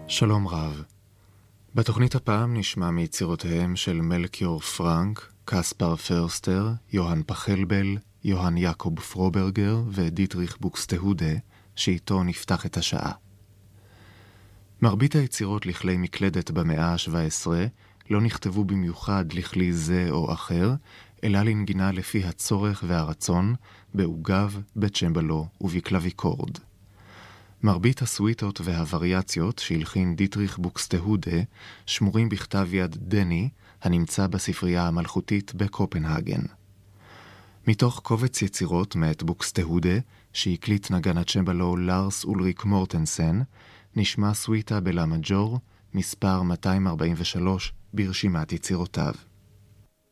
שלום רב. בתוכנית הפעם נשמע מיצירותיהם של מלכיור פרנק, קספר פרסטר, יוהאן פחלבל, יוהאן יעקב פרוברגר ודיטריך בוקסטהודה, שאיתו נפתח את השעה. מרבית היצירות לכלי מקלדת במאה ה-17 לא נכתבו במיוחד לכלי זה או אחר, אלא לנגינה לפי הצורך והרצון, בעוגב, בצ'מבלו ובקלוויקורד. מרבית הסוויטות והווריאציות שהלחין דיטריך בוקסטהודה שמורים בכתב יד דני, הנמצא בספרייה המלכותית בקופנהגן. מתוך קובץ יצירות מאת בוקסטהודה, שהקליט נגן הצ'מבלו לארס אולריק מורטנסן, נשמע סוויטה בלה מג'ור, מספר 243 ברשימת יצירותיו.